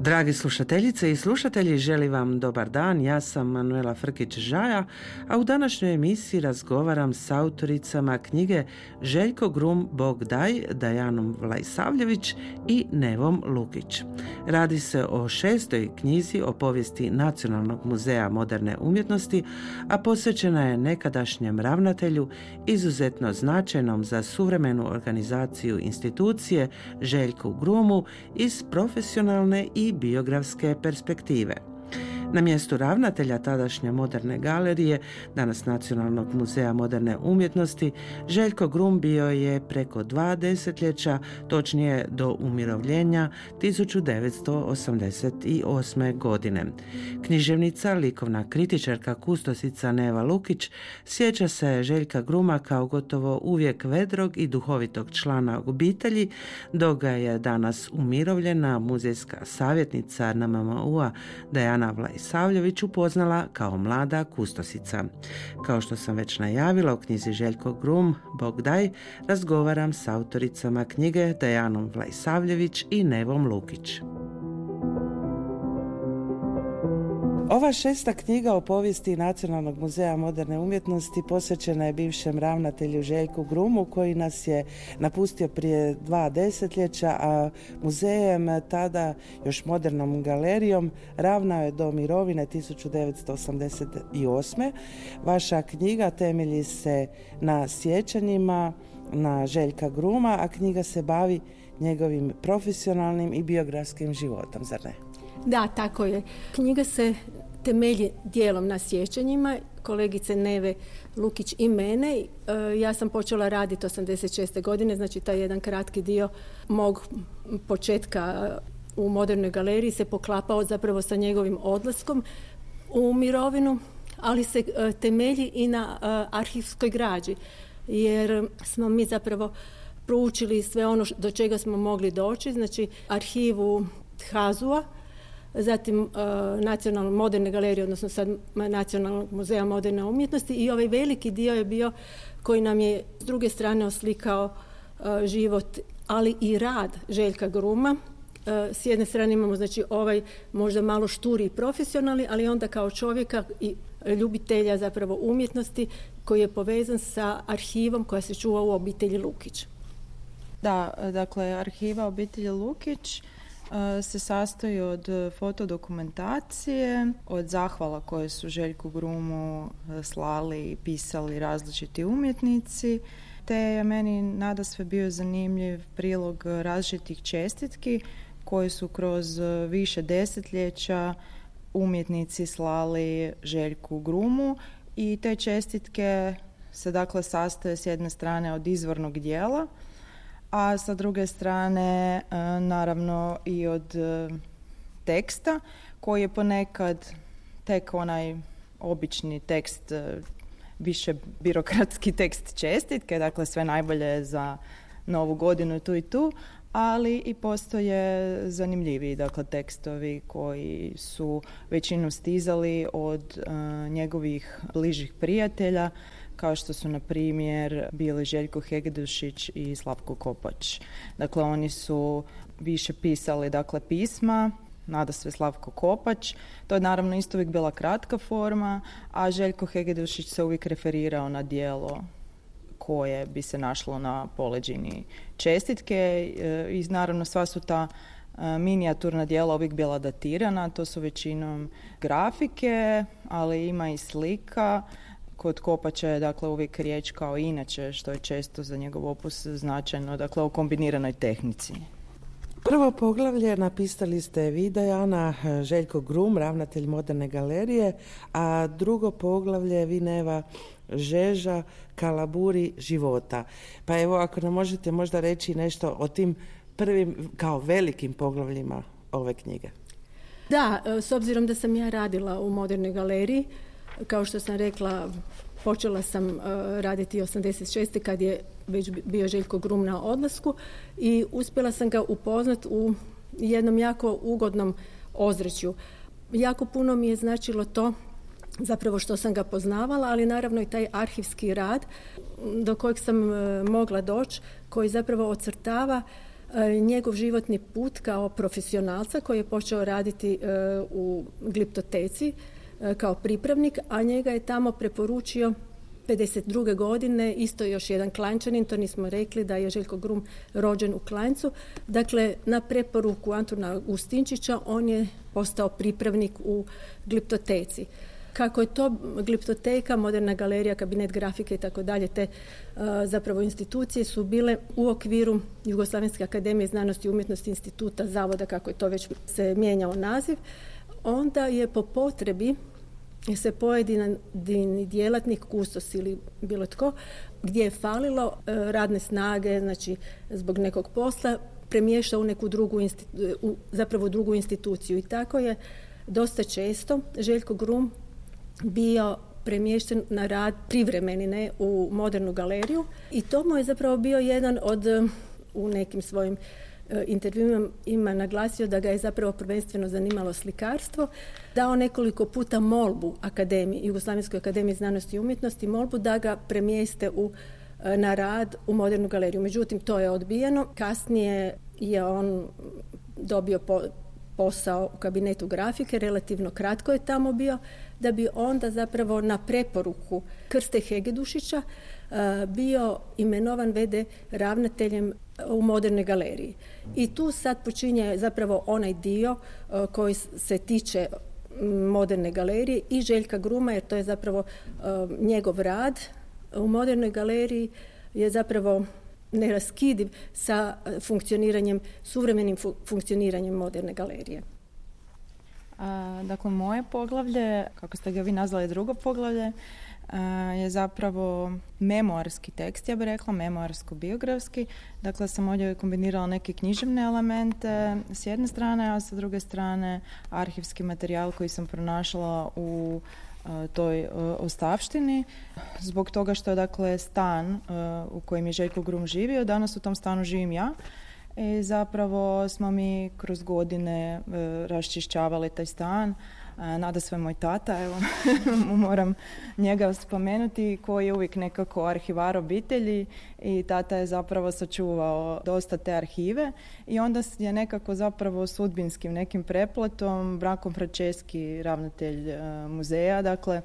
Dragi slušateljice i slušatelji, želim vam dobar dan. Ja sam Manuela Frkić-Žaja, a u današnjoj emisiji razgovaram s autoricama knjige Željko Grum Bog daj, Dajanom Vlaisavljević i Nevom Lukić. Radi se o 6. knjizi o povijesti Nacionalnog muzeja moderne umjetnosti, a posvećena je nekadašnjem ravnatelju, izuzetno značajnom za suvremenu organizaciju institucije Željku Grumu iz profesionalne i biografske perspektive. Na mjestu ravnatelja tadašnje Moderne galerije, danas Nacionalnog muzeja moderne umjetnosti, Željko Grum bio je preko 2 desetljeća, točnije do umirovljenja 1988. godine. Književnica, likovna kritičarka, kustosica Neva Lukić sjeća se Željka Gruma kao gotovo uvijek vedrog i duhovitog člana obitelji, dok ga je danas umirovljena muzejska savjetnica NMU-a Dajana Vlaisavljević upoznala kao mlada kustosica. Kao što sam već najavila, u knjizi Željko Grum Bog daj razgovaram s autoricama knjige Dajanom Vlaisavljević i Nevom Lukić. Ova 6. knjiga o povijesti Nacionalnog muzeja moderne umjetnosti posvećena je bivšem ravnatelju Željku Grumu, koji nas je napustio prije 2 desetljeća, a muzejem, tada još modernom galerijom, ravnao je do mirovine 1988. Vaša knjiga temelji se na sjećanjima na Željka Gruma, a knjiga se bavi njegovim profesionalnim i biografskim životom, zar ne? Da, tako je. Knjiga se temelji dijelom na sjećanjima kolegice Neve Lukić i mene. Ja sam počela raditi 86. godine, znači taj jedan kratki dio mog početka u Modernoj galeriji se poklapao zapravo sa njegovim odlaskom u mirovinu, ali se temelji i na arhivskoj građi, jer smo mi zapravo proučili sve ono do čega smo mogli doći, znači arhivu HAZU-a, zatim Nacionalne moderne galerije, odnosno sad Nacionalnog muzeja moderne umjetnosti, i ovaj veliki dio je bio koji nam je s druge strane oslikao život, ali i rad Željka Gruma. S jedne strane imamo znači ovaj možda malo šturi i profesionalni, ali onda kao čovjeka i ljubitelja zapravo umjetnosti koji je povezan sa arhivom koja se čuva u obitelji Lukić. Da, dakle arhiva obitelji Lukić se sastoji od fotodokumentacije, od zahvala koje su Željku Grumu slali i pisali različiti umjetnici, te je meni nadasve bio zanimljiv prilog različitih čestitki koje su kroz više desetljeća umjetnici slali Željku Grumu, i te čestitke se dakle sastoje s jedne strane od izvornog dijela, a sa druge strane naravno i od teksta koji je ponekad tek onaj obični tekst, više birokratski tekst čestitke, dakle sve najbolje za novu godinu tu i tu, ali i postoje zanimljiviji dakle tekstovi koji su većinom stizali od njegovih bližih prijatelja, kao što su na primjer bili Željko Hegedushić i Slavko Kopač. Dakle, oni su više pisali dakle pisma, nadasve Slavko Kopač. To je naravno isto uvijek bila kratka forma, a Željko Hegedushić se uvijek referirao na djelo koje bi se našlo na poleđini čestitke, i naravno sva su ta minijaturna djela uvijek bila datirana, to su većinom grafike, ali ima i slika. Kod Kopača je dakle uvijek riječ, kao i inače, što je često za njegov opus značajno, dakle o kombiniranoj tehnici. Prvo poglavlje napisali ste vi, Dajana, Željko Grum, ravnatelj Moderne galerije, a drugo poglavlje vi, Neva, Žeža, kalaburi života. Pa evo, ako nam možete možda reći nešto o tim prvim kao velikim poglavljima ove knjige. Da, s obzirom da sam ja radila u Modernoj galeriji, kao što sam rekla, počela sam raditi 86. kad je već bio Željko Grum na odlasku, i uspjela sam ga upoznat u jednom jako ugodnom ozračju. Jako puno mi je značilo to zapravo što sam ga poznavala, ali naravno i taj arhivski rad do kojeg sam mogla doći, koji zapravo ocrtava njegov životni put kao profesionalca koji je počeo raditi u gliptoteci kao pripravnik, a njega je tamo preporučio 52. godine, isto još jedan Klanjčanin, to nismo rekli da je Željko Grum rođen u Klanjcu. Dakle, na preporuku Antuna Augustinčića on je postao pripravnik u gliptoteci. Kako je to gliptoteka, Moderna galerija, kabinet grafike i tako dalje, te zapravo institucije su bile u okviru Jugoslavenske akademije znanosti i umjetnosti, instituta, zavoda, kako je to već se mijenjao naziv, onda je po potrebi se pojedini djelatnik, kustos ili bilo tko, gdje je falilo radne snage, znači zbog nekog posla, premještao u neku drugu instituciju. I tako je dosta često Željko Grum bio premješten na rad privremeni u Modernu galeriju i to mu je zapravo bio jedan od, u nekim svojim intervjuima ima naglasio da ga je zapravo prvenstveno zanimalo slikarstvo, dao nekoliko puta molbu Jugoslavenskoj akademiji znanosti i umjetnosti, molbu da ga premjeste na rad u Modernu galeriju. Međutim, to je odbijeno. Kasnije je on dobio posao u kabinetu grafike, relativno kratko je tamo bio, da bi onda zapravo na preporuku Krste Hegedušića bio imenovan v.d. ravnateljem u Modernoj galeriji. I tu sad počinje zapravo onaj dio koji se tiče Moderne galerije i Željka Gruma, jer to je zapravo njegov rad u Modernoj galeriji je zapravo neraskidiv sa suvremenim funkcioniranjem Moderne galerije. Dakle, moje poglavlje, kako ste ga vi nazvali drugo poglavlje, je zapravo memoarski tekst, ja bih rekla, memoarsko-biografski. Dakle, sam ovdje kombinirala neke književne elemente s jedne strane, a sa druge strane arhivski materijal koji sam pronašla u toj ostavštini. Zbog toga što je, dakle, stan u kojem je Željko Grum živio, danas u tom stanu živim ja. I zapravo smo mi kroz godine raščišćavali taj stan. Nadasve moj tata, evo, moram njega spomenuti, koji je uvijek nekako arhivar obitelji i tata je zapravo sačuvao dosta te arhive i onda je nekako zapravo sudbinskim nekim prepletom Branko Fračeski, ravnatelj muzeja, dakle,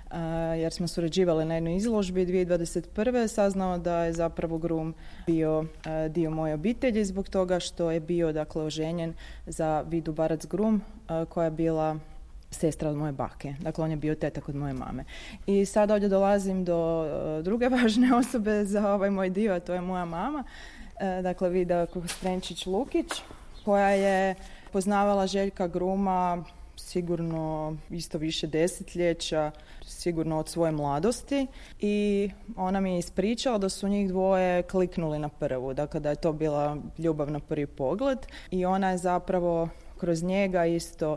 jer smo surađivali na jednoj izložbi 2021. saznao da je zapravo Grum bio dio moje obitelji zbog toga što je bio, dakle, oženjen za Vidu Barac Grum koja je bila sestra od moje bake. Dakle, on je bio tetak od moje mame. I sad ovdje dolazim do druge važne osobe za ovaj moj dio, a to je moja mama. Dakle, Vida Kostrenčić-Lukić, koja je poznavala Željka Gruma sigurno isto više desetljeća, sigurno od svoje mladosti i ona mi je ispričala da su njih dvoje kliknuli na prvu, dakle da je to bila ljubav na prvi pogled i ona je zapravo kroz njega isto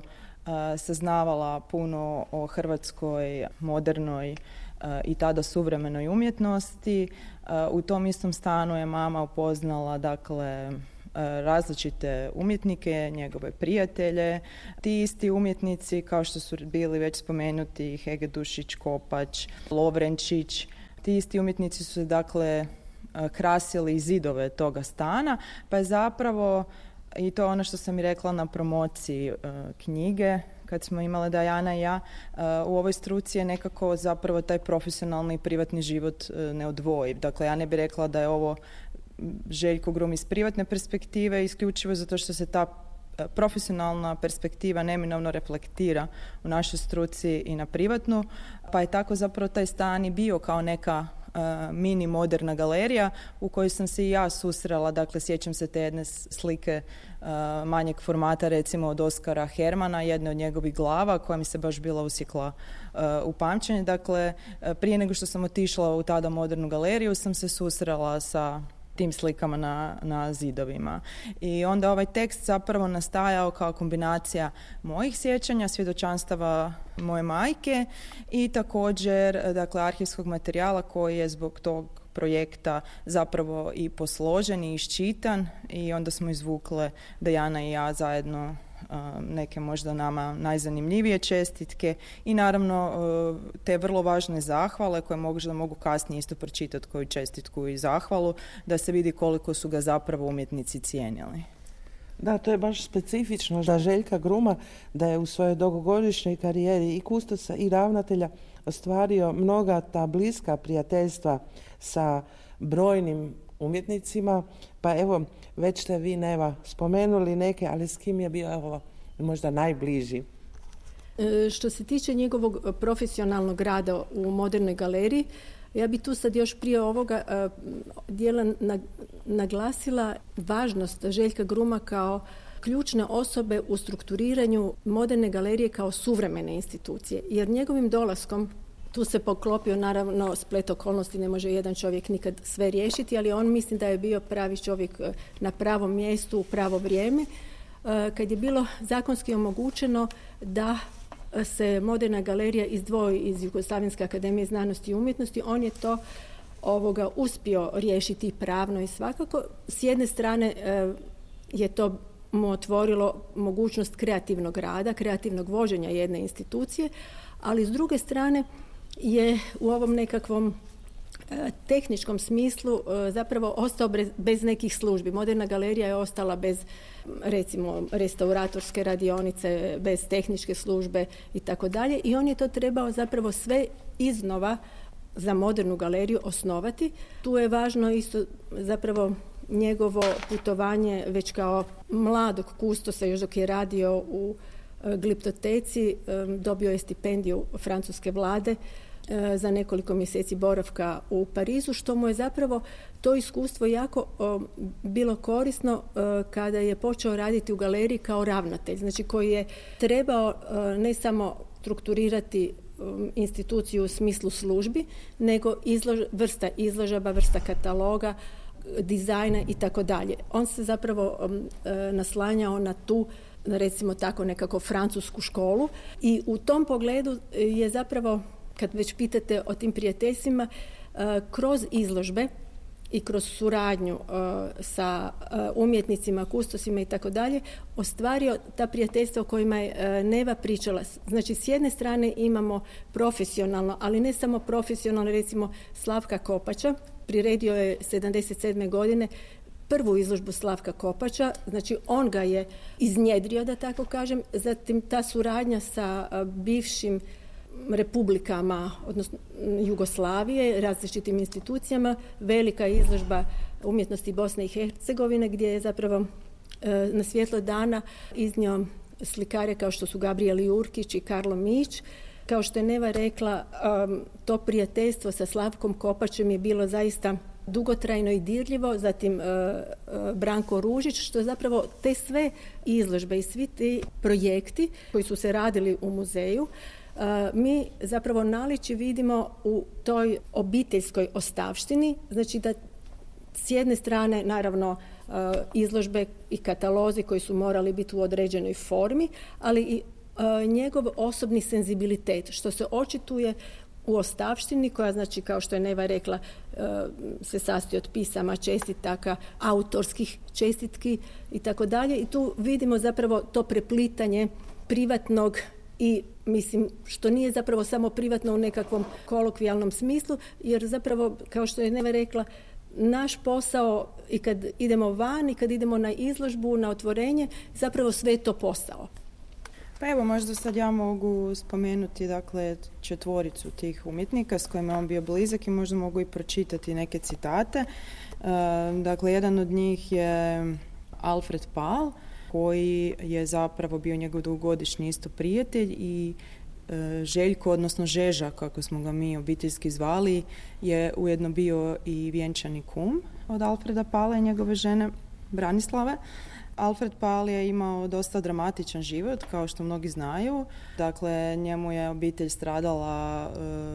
saznavala puno o hrvatskoj modernoj i tada suvremenoj umjetnosti. U tom istom stanu je mama upoznala, dakle, različite umjetnike, njegove prijatelje. Ti isti umjetnici, kao što su bili već spomenuti, Hegedušić, Kopač, Lovrenčić, ti isti umjetnici su, dakle, krasili zidove toga stana, pa je zapravo, i to je ono što sam i rekla na promociji knjige, kad smo imale Dajana i ja, u ovoj struci je nekako zapravo taj profesionalni i privatni život neodvojiv. Dakle, ja ne bih rekla da je ovo Željko Grum iz privatne perspektive, isključivo zato što se ta profesionalna perspektiva neminovno reflektira u našoj struci i na privatnu, pa je tako zapravo taj stan i bio kao neka mini moderna galerija u kojoj sam se i ja susrela. Dakle, sjećam se te jedne slike manjeg formata, recimo od Oskara Hermana, jedne od njegovih glava koja mi se baš bila usjekla u pamćenje. Dakle, prije nego što sam otišla u tada modernu galeriju sam se susrela sa tim slikama na zidovima. I onda ovaj tekst zapravo nastajao kao kombinacija mojih sjećanja, svjedočanstava moje majke i također, dakle, arhivskog materijala koji je zbog tog projekta zapravo i posložen i iščitan i onda smo izvukle Dajana i ja zajedno neke možda nama najzanimljivije čestitke i naravno te vrlo važne zahvale koje možda mogu kasnije isto pročitati koju čestitku i zahvalu da se vidi koliko su ga zapravo umjetnici cijenili. Da, to je baš specifično za Željka Gruma, da je u svojoj dugogodišnjoj karijeri i kustosa i ravnatelja ostvario mnoga ta bliska prijateljstva sa brojnim umjetnicima. Pa evo, već ste vi, Neva, spomenuli neke, ali s kim je bio možda najbliži? Što se tiče njegovog profesionalnog rada u Modernoj galeriji, ja bi tu sad još prije ovoga dijela naglasila važnost Željka Gruma kao ključne osobe u strukturiranju Moderne galerije kao suvremene institucije. Jer njegovim dolaskom, tu se poklopio naravno splet okolnosti, ne može jedan čovjek nikad sve riješiti, ali on mislim da je bio pravi čovjek na pravom mjestu u pravo vrijeme. Kad je bilo zakonski omogućeno da se Moderna galerija izdvoji iz Jugoslavenske akademije znanosti i umjetnosti, on je to uspio riješiti pravno i svakako. S jedne strane je to mu otvorilo mogućnost kreativnog rada, kreativnog vođenja jedne institucije, ali s druge strane je u ovom nekakvom tehničkom smislu zapravo ostao bez nekih službi. Moderna galerija je ostala bez, recimo, restauratorske radionice, bez tehničke službe i tako dalje. I on je to trebao zapravo sve iznova za Modernu galeriju osnovati. Tu je važno isto zapravo njegovo putovanje već kao mladog kustosa, još dok je radio u gliptoteci, dobio je stipendiju francuske vlade za nekoliko mjeseci boravka u Parizu, što mu je zapravo to iskustvo jako bilo korisno kada je počeo raditi u galeriji kao ravnatelj, znači koji je trebao ne samo strukturirati instituciju u smislu službi, nego vrsta izložaba, vrsta kataloga, dizajna i tako dalje. On se zapravo naslanjao na tu, recimo tako, nekako francusku školu i u tom pogledu je zapravo, kad već pitate o tim prijateljstvima, kroz izložbe i kroz suradnju sa umjetnicima, kustosima i tako dalje, ostvario ta prijateljstva o kojima je Neva pričala. Znači, s jedne strane imamo profesionalno, ali ne samo profesionalno, recimo Slavka Kopača, priredio je 1977. godine prvu izložbu Slavka Kopača, znači on ga je iznjedrio, da tako kažem, zatim ta suradnja sa bivšim republikama, odnosno Jugoslavije, različitim institucijama, velika izložba umjetnosti Bosne i Hercegovine, gdje je zapravo na svjetlo dana iznio slikare kao što su Gabriel Jurkić i Karlo Mić. Kao što je Neva rekla, to prijateljstvo sa Slavkom Kopačem je bilo zaista dugotrajno i dirljivo, zatim Branko Ružić, što je zapravo te sve izložbe i svi ti projekti koji su se radili u muzeju, mi zapravo naličje vidimo u toj obiteljskoj ostavštini, znači da s jedne strane naravno izložbe i katalozi koji su morali biti u određenoj formi, ali i njegov osobni senzibilitet, što se očituje u ostavštini koja, znači, kao što je Neva rekla, se sastoji od pisama, čestitaka, autorskih čestitki i tako dalje. I tu vidimo zapravo to preplitanje privatnog i, mislim, što nije zapravo samo privatno u nekakvom kolokvijalnom smislu, jer zapravo, kao što je Neva rekla, naš posao i kad idemo van i kad idemo na izložbu, na otvorenje, zapravo sve je to posao. Pa evo, možda sad ja mogu spomenuti, dakle, četvoricu tih umjetnika s kojima je on bio blizak i možda mogu i pročitati neke citate. Dakle, jedan od njih je Alfred Pal, koji je zapravo bio njegov dugogodišnji isto prijatelj i Željko, odnosno Žeža, kako smo ga mi obiteljski zvali, je ujedno bio i vjenčani kum od Alfreda Pala i njegove žene Branislave. Alfred Pal je imao dosta dramatičan život, kao što mnogi znaju. Dakle, njemu je obitelj stradala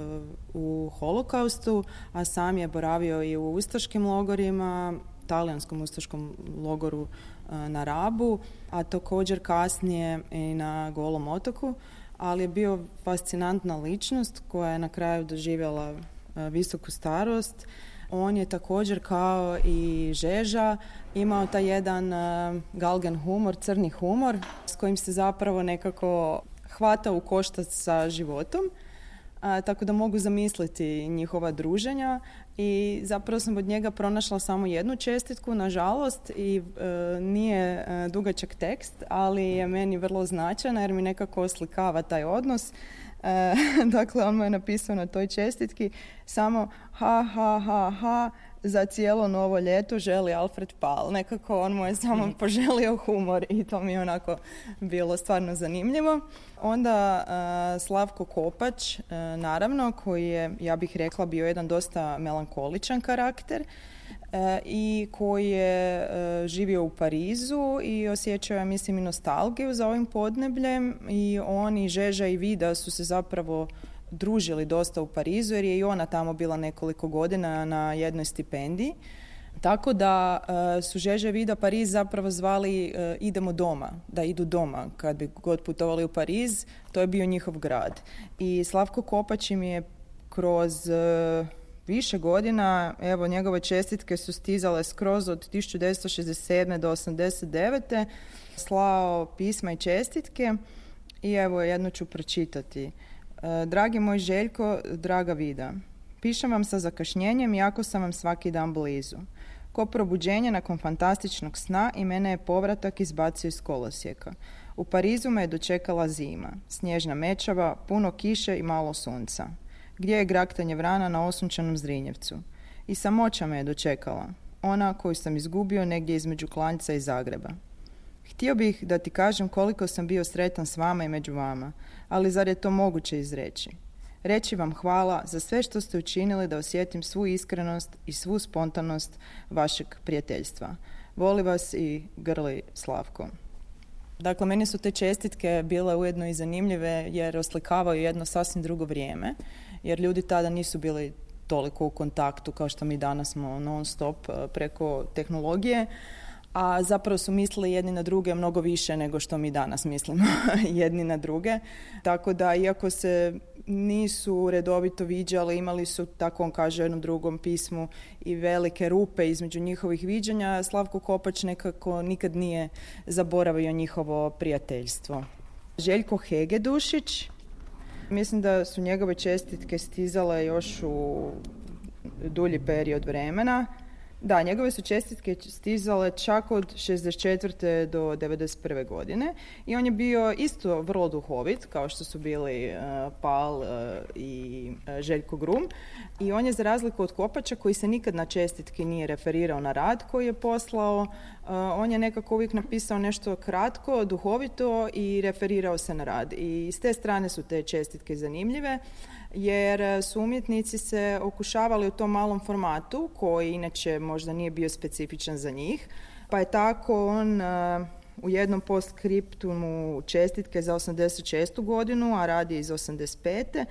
u holokaustu, a sam je boravio i u ustaškim logorima, talijanskom ustaškom logoru na Rabu, a također kasnije i na Golom otoku, ali je bio fascinantna ličnost koja je na kraju doživjela visoku starost. On je također kao i Žeža imao taj jedan galgen humor, crni humor, s kojim se zapravo nekako hvata u koštac sa životom. Tako da mogu zamisliti njihova druženja i zapravo sam od njega pronašla samo jednu čestitku, nažalost, i nije dugačak tekst, ali je meni vrlo značajna jer mi nekako oslikava taj odnos. Dakle, on mu je napisao na toj čestitki samo ha, za cijelo novo ljeto želi Alfred Pal. Nekako on mu je samo poželio humor i to mi je onako bilo stvarno zanimljivo. Onda Slavko Kopač, naravno, koji je, ja bih rekla, bio jedan dosta melankoličan karakter i koji je živio u Parizu i osjećao, ja mislim, i nostalgiju za ovim podnebljem, i on i Žeža i Vida su se zapravo družili dosta u Parizu jer je i ona tamo bila nekoliko godina na jednoj stipendiji. Tako da su Žeža i Vida Pariz zapravo zvali idemo doma, da idu doma. Kad bi god putovali u Pariz, to je bio njihov grad. I Slavko Kopač im je kroz više godina, evo, njegove čestitke su stizale skroz od 1967. do 1989. slao pisma i čestitke i evo, jedno ću pročitati. Dragi moj Željko, draga Vida, pišem vam sa zakašnjenjem iako sam vam svaki dan blizu. Ko probuđenje nakon fantastičnog sna i mene je povratak izbacio iz kolosijeka. U Parizu me je dočekala zima, snježna mečava, puno kiše i malo sunca. Gdje je graktanje vrana na osunčanom Zrinjevcu? I samoća me je dočekala, ona koju sam izgubio negdje između Klanjca i Zagreba. Htio bih da ti kažem koliko sam bio sretan s vama i među vama, ali zar je to moguće izreći? Reći vam hvala za sve što ste učinili da osjetim svu iskrenost i svu spontanost vašeg prijateljstva. Voli vas i grli Slavko. Dakle, meni su te čestitke bile ujedno i zanimljive jer oslikavaju jedno sasvim drugo vrijeme, jer ljudi tada nisu bili toliko u kontaktu kao što mi danas smo non stop preko tehnologije, a zapravo su mislili jedni na druge mnogo više nego što mi danas mislimo jedni na druge. Tako da, iako se nisu redovito viđali, imali su, tako on kaže u jednom drugom pismu, i velike rupe između njihovih viđanja, Slavko Kopač nekako nikad nije zaboravio njihovo prijateljstvo. Željko Hegedušić, mislim da su njegove čestitke stizale još u dulji period vremena. Da, njegove su čestitke stizale čak od 64. do 91. godine i on je bio isto vrlo duhovit, kao što su bili Pal i Željko Grum, i on je, za razliku od Kopača, koji se nikad na čestitke nije referirao na rad koji je poslao, on je nekako uvijek napisao nešto kratko, duhovito i referirao se na rad. I s te strane su te čestitke zanimljive, jer su umjetnici se okušavali u tom malom formatu, koji inače možda nije bio specifičan za njih, pa je tako on u jednom postskriptumu čestitke za 86. godinu, a radi iz 85.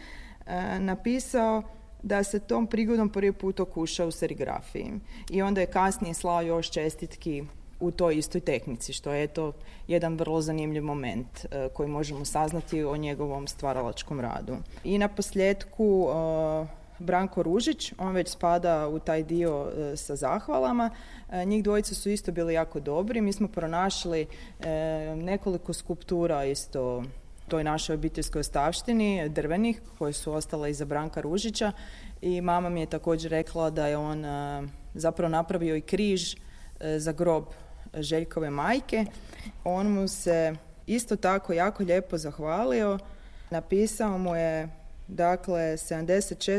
Napisao da se tom prigodom prvi put okušao u serigrafiji. I onda je kasnije slao još čestitki u toj istoj tehnici, što je to jedan vrlo zanimljiv moment koji možemo saznati o njegovom stvaralačkom radu. I na posljedku Branko Ružić, on već spada u taj dio sa zahvalama. Njih dvojica su isto bili jako dobri. Mi smo pronašli nekoliko skulptura isto toj našoj obiteljskoj ostavštini, drvenih, koje su ostale iza Branka Ružića, i mama mi je također rekla da je on zapravo napravio i križ za grob Željkove majke. On mu se isto tako jako lijepo zahvalio. Napisao mu je, dakle, 76.